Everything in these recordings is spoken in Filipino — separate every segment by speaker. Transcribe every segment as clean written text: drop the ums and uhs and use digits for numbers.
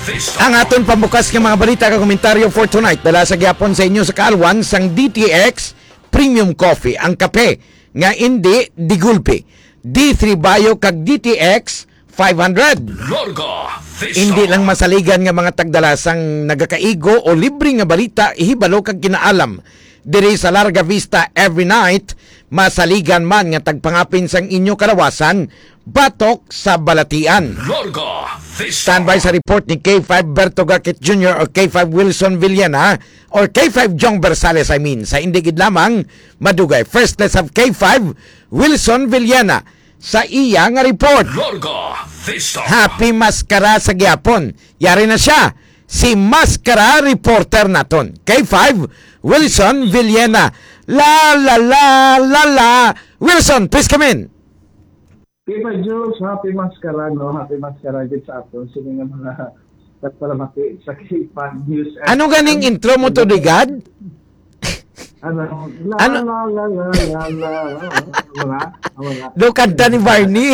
Speaker 1: Ang aton pambukas ng mga balita ka komentaryo for tonight dala sa gyapon sa inyo sa kaalwan sang DTX Premium Coffee, ang kape nga hindi digulpi. D3 Bio kag DTX 500. Hindi lang masaligan nga mga tagdalasang nagakaigo o libre nga balita ihibalo kag kinaalam. Diri sa Larga Vista every night, masaligan man nga tagpangapin sang inyo kalawasan, batok sa balatian. Standby sa report ni K5 Berto Garkit Jr. or K5 Wilson Villena or K5 Jong Bersales sa indigid lamang madugay. First let's have K5 Wilson Villena sa iya nga report. Happy Maskara sa gyapon. Yari na siya. Si Maskara reporter naton. K5 Wilson Villena. La la la la la. Wilson, please come in.
Speaker 2: Kipa Jules, happy Maskara, no? Happy Maskara din sa aton. Sino nga mga katpalamaki sa K5 News.
Speaker 1: Ano ganing intro mo to, Rigad?
Speaker 2: Ano? La la la la la la. Wala.
Speaker 1: Do kanta ni Barney.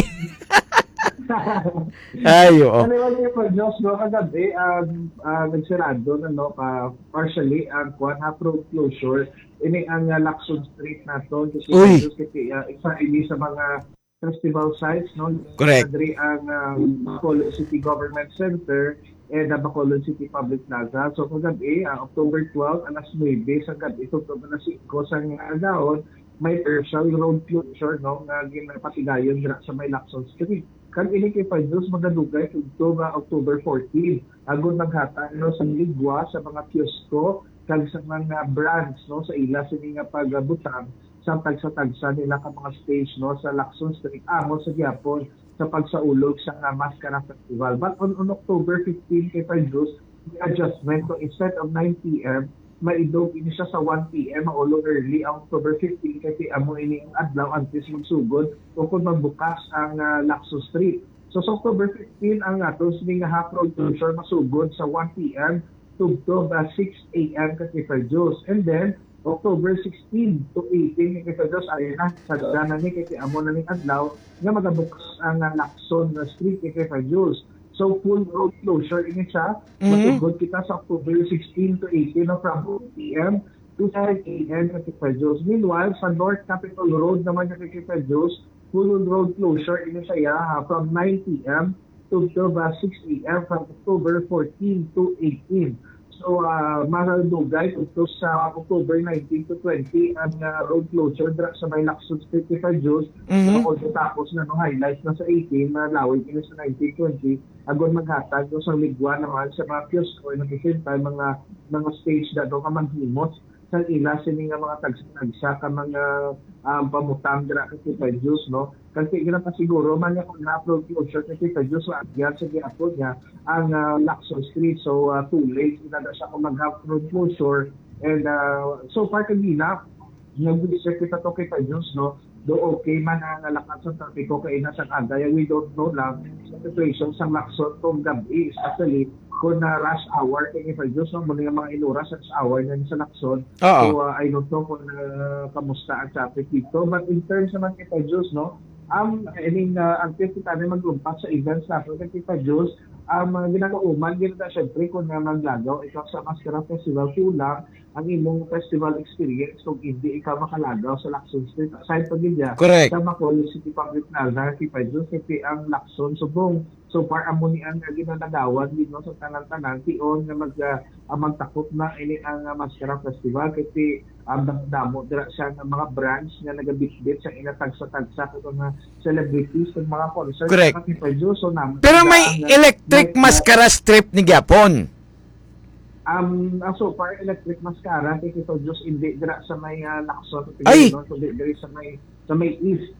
Speaker 1: Ayo.
Speaker 2: Anyway, Kipa Jules, no? Kagabi, nagsirado na, no? Partially, ang half road closure. Ini ang Lacson Street na to. Kasi isa ini sa mga festival sites, no?
Speaker 1: Correct.
Speaker 2: Dari ang Bacolod City Government Center and Bacolod City Public Plaza. So kagabi, October 12, alas 9 sa gabi, ito na 5 sa agahon, may partial road closure, no? Nga ginapatigayon dira sa may Lacson Street. Kan ini kay Pajos magadugay ito nga October 14. Agon naghata no sa ligwa sa mga kiosko kag sa mga brands, no, sa ila sini nga pagbutang sa tagsa nila ka mga stage, no, sa Lacson Street amo sa gyapon sa pagsaulog sa Maskara Festival. But on October 15 kay Pajos, the adjustment, so instead of 9 p.m. maidog ini siya sa 1 p.m. maulog early ang October 15 kasi amo ini ang adlaw antes magsugod o kung magbukas ang Lacson Street. So sa October 15 ang atos ning half road closure masugod sa 1 p.m. to 6 a.m. kasi Pajos. And then October 16 to 18 kay Pajos ay na sa dana ni kasi amo na ning adlaw nga magabukas ang Lacson Street kay Pajos. So full road closure ini siya. Masugod kita sa October 16 to 18 from 4 p.m. to 5 a.m. kasi Pajos. Meanwhile, sa North Capitol Road naman kasi Pajos, full road closure ini siya from 9 p.m. to 6 a.m. from October 14 to 18. So, maradugay ito sa October 19 to 20 ang road closure sa may Lacson Street kay Pajos. Tapos na no highlights na sa 18 na laway kini sa 1920 agon maghatag no sa ligwa naman sa mga kiosk or nagsisinta mga stage dato ka manghimos sa ila sini nga mga tagsa ka mga pamutang dira kay Pajos, no. Kasi gina pa siguro man ya kung na-upload closure kay Pajos sa agyan sa giapon niya ang Lacson Street. So too late na siya kung mag-upload closure. And so far kanina nag-research kita to kay Pajos, no. Do okay man ang lakas sa trapiko kay nasa agay. We don't know lang sa situation sa Lacson tong gabi, especially kung na rush hour kay Pajos, no, muna yung mga inuras sa rush hour na sa Lacson. So I don't know kung kamusta ang traffic dito. But in terms naman kay Pajos, no, ang kita na maglumpas sa events natin kay Pajos, ginagauman, ginagawa syempre kung maglagaw ikaw sa Maskara Festival, kulang ang imong festival experience kung hindi ikaw makalagaw sa Lacson Street. Aside pa din niya, sa Bacolod City Public Plaza, kay Pajos, kasi ang Lacson subong. So far, amo ni ang ginagawan din no, sa tanan-tanan, tion nga magtakot na ini ang Maskara Festival kasi damo dira siya ng mga brands nga nagabitbit sa inatagsa-tagsa kung mga celebrities ng mga concert.
Speaker 1: Correct.
Speaker 2: So,
Speaker 1: pero may electric Maskara strip ni Gapon.
Speaker 2: So far electric Maskara kay Pajos hindi dira sa may Lacson, no, so diri sa may east.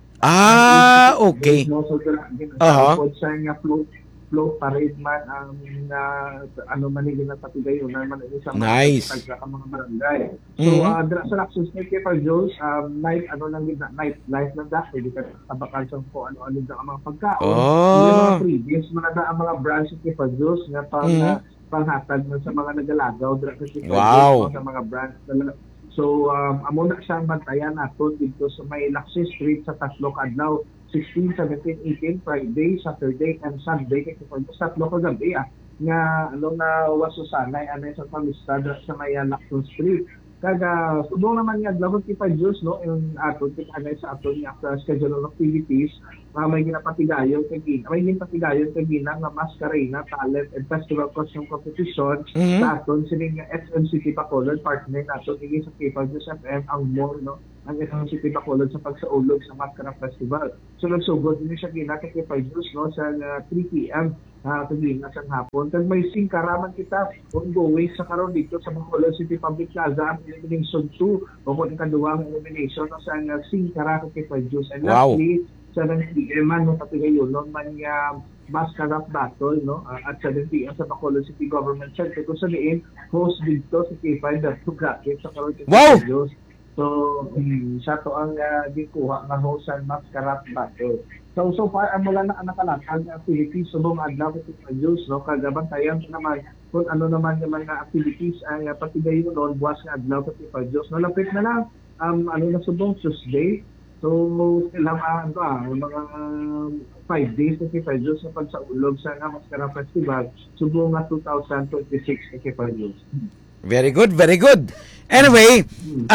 Speaker 1: Okay.
Speaker 2: No, so dira sa nga float parade man ang ano man ni ginapatigayon man sa
Speaker 1: nice.
Speaker 2: Sa mga barangay. So dira sa Lacson Street kay Pajos, night life lang dahil di ka tabakan sa ko ano ang mga pagkaon. Yung mga previous ang mga branch kay Pajos nga panghatag sa mga nagalagaw dira sa mga brands. So amo na siyang bantayan nato dito sa may Lacson Street sa tatlo ka adlaw 16, 17, 18, Friday, Saturday, and Sunday. Kasi po, sa tatlo ka gabi, nga na wasusanay anay sa pamista sa may Lacson Street. Kaga subong naman nga dapat kita Diyos no yung ato kita anay sa ato nga schedule of activities may ginapatigayon kay gina nga Mascarena Talent and Festival Costume Competition sa aton sining SM City Bacolod partner nato sa K5 FM ang mall no ang SM City Bacolod sa pagsaulog sa Mascara Festival. So nagsugod din siya gina kay K5 no sa 3 PM kagina sa hapon. Kag may singkaraman kita ongoing sa karon dito sa Bacolod City Public Plaza ang elimination 2 o kung ikaduwang elimination sa singkara kay K5 and lastly 7 PM man patigayon man nga Mascara Battle no at 7 PM sa Bacolod City Government Center kung saan host dito sa K5 that to bracket sa karon kay K5. So, siya to ang gikuha nga host sa Mascara Battle. So far, mula na nakalatag ang activities subong adlaw sa Diyos, no? Kagabantayan naman kung ano naman yung mga activities ang patigayon noon, buwas nga adlaw sa Diyos. No, lapit na lang, na subong Tuesday. So, silang mga 5 days sa Diyos sa pagsaulog sa Mascara Festival, subong nga 2026 sa Diyos.
Speaker 1: Very good, very good. Anyway,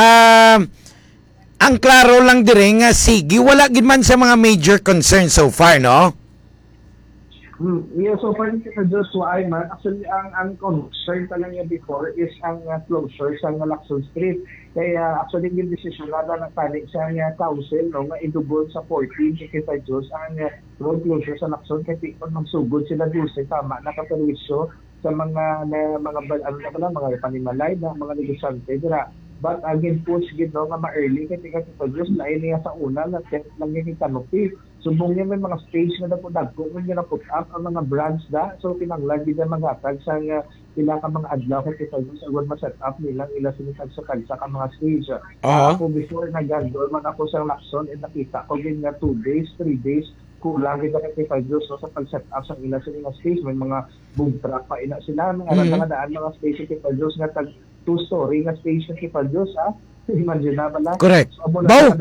Speaker 1: ang klaro lang dire nga sige wala gid man sa mga major concerns so far, no?
Speaker 2: Yeah, so far sa Joshua Ayman, actually ang concern pa lang niya before is ang closure sa Lacson Street. Kaya actually yung decision na ng panig sa council no, nga idubol sa 14 kay Diyos ang road closure sa Lacson kasi kung magsugod sila dulce tama nakaperwisyo sa mga mga panimalay na mga negosyante dira. But again, push gid no nga ma-early kasi Diyos na niya sa una na tent lang yung canopy. Subong niya may mga stage na dagko kung niya na put up ang mga brands da. So pinanglag gid ang magatag sa pila ka mga adlaw kasi Diyos agad ma-set up nilang ila sinitag sa kalsa ka mga stage. Ako before nagandol man ako sa Lacson and nakita ko gid nga 2 days, 3 days kulang gid kay Diyos no, sa pag-set up sa ila sa mga stage may mga boom truck pa ina sila mga daan mga stage kay Diyos nga tag 2-story nga stage kay Diyos imagine na ba?
Speaker 1: Correct.
Speaker 2: So,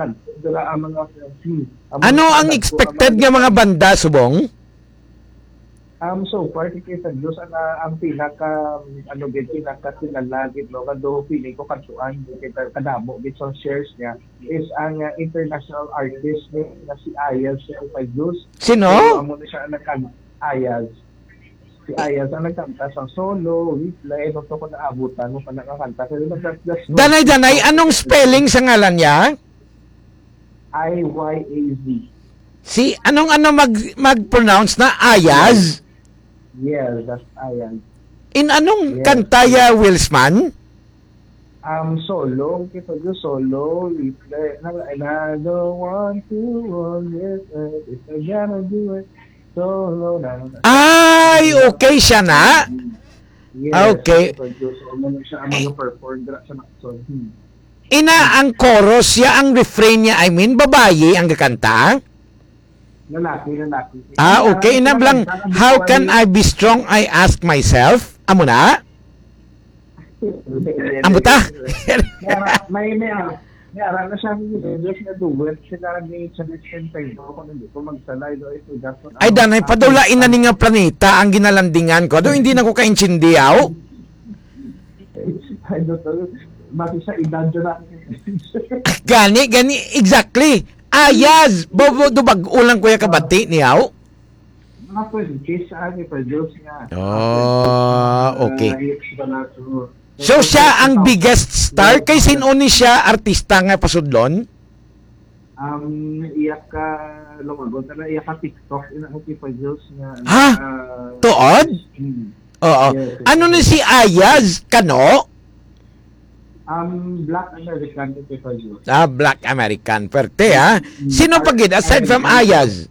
Speaker 1: ano ang expected nga mga banda subong?
Speaker 2: So far kay Diyos ang pinaka pinaka gid no kado feeling ko kantuan kay kadamo gid sa shares niya is ang international artist na si Ayaz kay Diyos.
Speaker 1: Sino?
Speaker 2: Amo na siya Ayaz. Si Ayaz ang nagkanta sa solo, replay, ito ko naabutan mo pa nakakanta.
Speaker 1: Danay, anong spelling sa ngalan niya?
Speaker 2: Iyaz.
Speaker 1: Si, anong mag-pronounce na? Ayaz?
Speaker 2: Yes, that's Ayaz.
Speaker 1: In anong kantaya, Wilsman?
Speaker 2: Solo, kita ko solo, replay. I don't want to want this, if I gotta do it. Solo na.
Speaker 1: Ay, okay siya na?
Speaker 2: Yes,
Speaker 1: okay.
Speaker 2: Siya ang mga perform sa Lacson.
Speaker 1: Ina ang chorus siya, ang refrain niya, I mean, babae ang kakanta?
Speaker 2: Lalaki.
Speaker 1: Okay. Ina blang, how can I be strong, I ask myself? Amo na? Amo ta?
Speaker 2: May aral na siya Diyos na duwet. Sila ni Chalestin Pedro kung hindi ko magsalay do ito.
Speaker 1: Ay, danay, padulain na ni nga planeta ang ginalandingan ko. Do hindi na ko kaintindiyaw.
Speaker 2: Ay, mati sa edad na.
Speaker 1: Gani, exactly. Ayaz, bobo dubag ulang kuya kabati niyaw.
Speaker 2: Mga 20 sa akin pa Diyos nga.
Speaker 1: Okay. So siya ang biggest star kay sino ni siya artista nga pasudlon?
Speaker 2: Iyak ka lumagot na iyak ka TikTok ina ko pa Diyos nga.
Speaker 1: Tuod? Oo.
Speaker 2: Yes.
Speaker 1: Ano ni si Ayaz kano?
Speaker 2: Black American pa Diyos.
Speaker 1: Black American. Perte Sino pagid aside from Ayaz?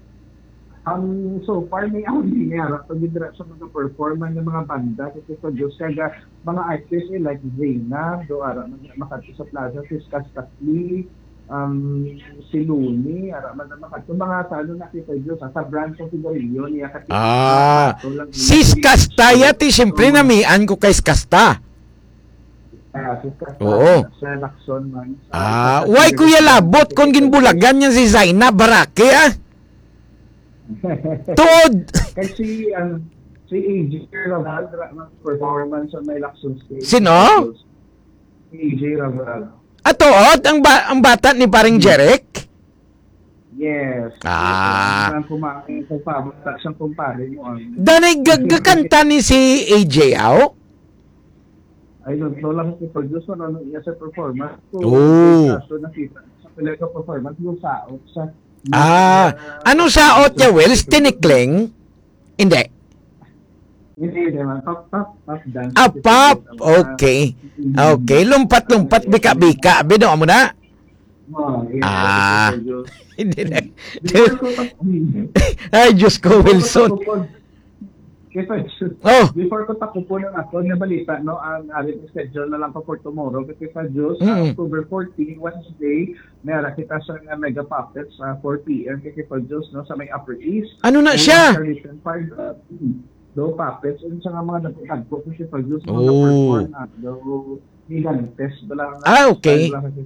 Speaker 2: So far may hindi niya pagidra sa mga performance ng mga banda kasi sa Diyos kaya mga artists like Zayna do ara makati sa plaza si Kaskatli si Luni ara man makati mga salo na kita Diyos sa brand sa Sigarilyo niya kasi
Speaker 1: si Kastaya ti siyempre namian ko kay Kasta. Oo.
Speaker 2: Sa Lacson man.
Speaker 1: Why kuya labot kung ginbulagan niya si Zayna Barake Tuod.
Speaker 2: Kasi Si AJ Raval, performance sa may Lacson State.
Speaker 1: Sino?
Speaker 2: AJ Raval.
Speaker 1: Atood, ang bata ni paring Jeric?
Speaker 2: Yes.
Speaker 1: Ah.
Speaker 2: Ang kumain sa pabata siyang kumpare mo.
Speaker 1: Danay gagakanta ni si AJ Au?
Speaker 2: I don't know lang kung produce mo ano iya sa performance. So nakita sa pala ka performance yung saot sa
Speaker 1: Ano saot niya, Wells? Tinikling? Hindi.
Speaker 2: Hindi naman. Pop dance.
Speaker 1: Pop. Okay. Okay. Lumpat-lumpat, bika-bika. Bino mo na? Hindi na. Ay, Diyos ko, Wilson.
Speaker 2: Before ko takupunan ako, nabalita, no, ang aring schedule na lang pa for tomorrow. Kasi sa Diyos, October 14, Wednesday, meron kita sa Mega Puppets 4 p.m. Kasi sa Diyos, no, sa may Upper East.
Speaker 1: Ano na siya?
Speaker 2: Do puppets, and sa mga nagpo kasi sa Diyos, perform na do gigantes lang.
Speaker 1: Okay.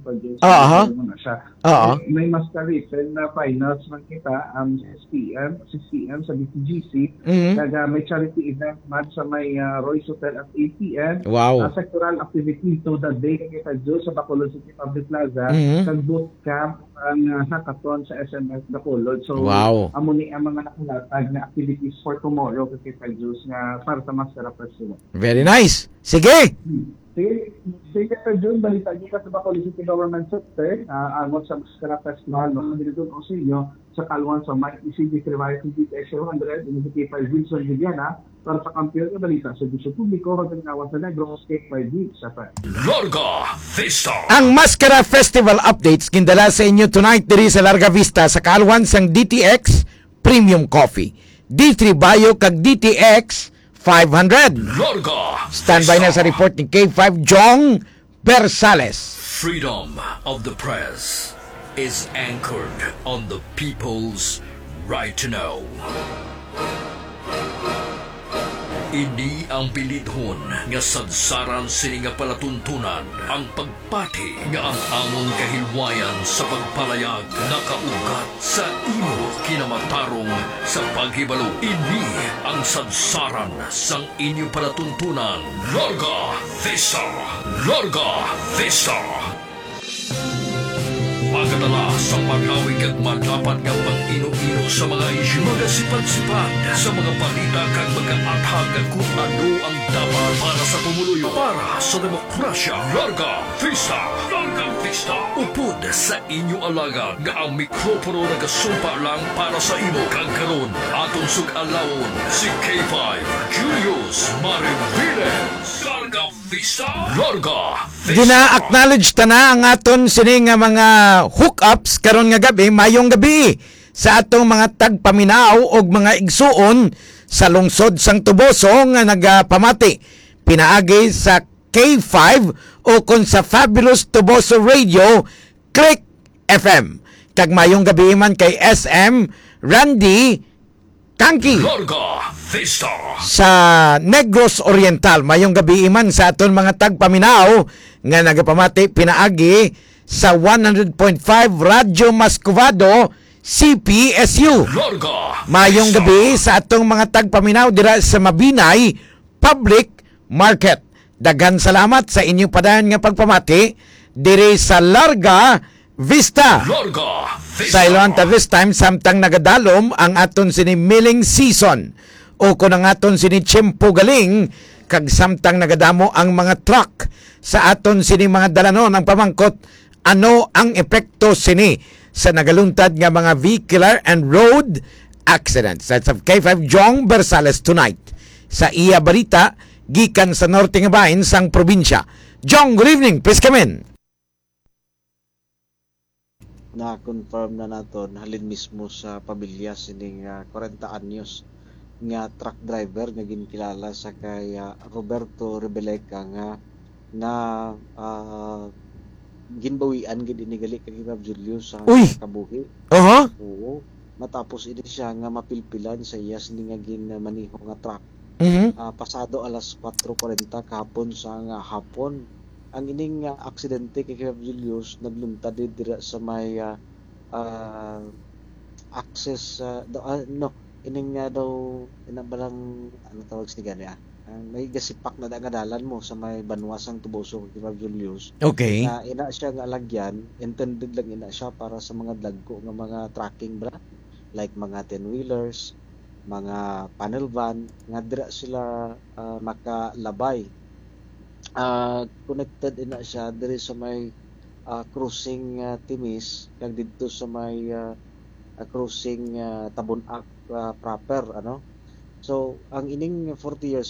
Speaker 2: May masquerade na finals man kita 6 p.m. sa BTGC. Kaya may charity event man sa may Royce Hotel at 8 p.m.
Speaker 1: Wow.
Speaker 2: Sectoral activity to the day kita Diyos sa Bacolod City Public Plaza. Kag boot camp ang hackathon sa SMS Bacolod. So, amuni ang mga nakalatag na activities for tomorrow kita Diyos nga para sa Mascara Festival.
Speaker 1: Very nice. Sige!
Speaker 2: Sige ka June, balita niyo ka sa Bacolod City Government Sector, angon sa Mascara Festival, no, dito o sa inyo, sa Kalwan sa Mike ECD Crevaya PTS 100, Initiative 5 Wilson Viviana, para sa kampiyon ng balita sa Bisyo Publiko, hanggang nawan sa Negros, Cake 5 Weeks,
Speaker 3: Larga Vista.
Speaker 1: Ang Mascara Festival updates kindala sa inyo tonight diri sa Larga Vista sa Kalwan sang DTX Premium Coffee. D3 Bio kag DTX 500.
Speaker 3: Larga
Speaker 1: Standby na sa report ni K5 Jong Bersales.
Speaker 3: Freedom of the press is anchored on the people's right to know. Ini ang pilithon nga sadsaran sini nga palatuntunan ang pagpati nga ang among kahilwayan sa pagpalayag nakaugat sa imo kinamatarong sa paghibalo. Ini ang sadsaran sang inyo palatuntunan. Larga Vista! Larga Vista! Pagkatala sa pag-awig at madapat nga pag-ino-ino sa mga isyu, mga sipad-sipad sa mga balita kag mga athag kung ano ang dapat para sa pumuluyo, para sa demokrasya. Larga Vista! Larga Vista! Upod sa inyo alaga nga ang mikropono nagasumpa lang para sa imo kag karon aton sug-alawon si K5 Julius Mariviles. Larga Vista! Larga Vista!
Speaker 1: Gina-acknowledge ta na ang aton sini nga mga hookups karon nga gabi, mayong gabi sa atong mga tagpaminaw og mga igsuon sa lungsod sang Tuboso nga nagapamati pinaagi sa K5 o kon sa Fabulous Tuboso Radio Click FM. Kag mayong gabi man kay SM Randy Kanki
Speaker 3: Larga Vista
Speaker 1: sa Negros Oriental. Mayong gabi man sa aton mga tagpaminaw nga nagapamati pinaagi sa 100.5 Radyo Mascovado CPSU.
Speaker 3: Larga
Speaker 1: Mayong gabi sa atong mga tagpaminaw dira sa Mabinay Public Market. Daghan salamat sa inyong padayon nga pagpamati diri sa Larga Vista.
Speaker 3: Larga Vista
Speaker 1: Sa Ilocanta this time samtang nagadalom ang aton sini milling season o kung ang aton sini tiyempo galing kag samtang nagadamo ang mga truck sa aton sini mga dalanon ang pamangkot ano ang epekto sini sa nagaluntad nga mga vehicular and road accidents. That's of K5 Jong Bersales tonight sa iya balita gikan sa norte nga bahin sang probinsya. Jong, good evening. Please come in.
Speaker 4: Na-confirm na naton halin mismo sa pamilya sining 40 anyos nga truck driver nga ginkilala sa kay Roberto Rebeleca nga ginbawian gid inigali kay Ma'am Julius sa kabuhi. Oo. Matapos ini siya nga mapilpilan sa iya sining nga ginmaniho nga truck. Pasado alas 4:40 kahapon sa hapon. Ang ining aksidente kay Ma'am Julius nagluntad dira sa may access ining nga daw inabalang ano tawag sa gani ang may gasipak na dangadalan mo sa may banwasang Tuboso kay Ma'am Julius
Speaker 1: Okay.
Speaker 4: na ina siya nga alagyan, intended lang ina siya para sa mga dagko nga mga tracking bra, like mga 10-wheelers, mga panel van nga dira sila makalabay. Connected ina siya diri sa may cruising Timis kag didto sa may cruising Tabunak proper ano. So ang ining 40 years